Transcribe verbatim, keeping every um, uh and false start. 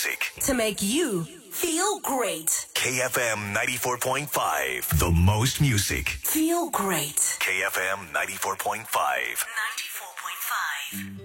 music to make you feel great. K F M ninety-four point five. The most music. Feel great. K F M ninety-four point five. ninety-four point five.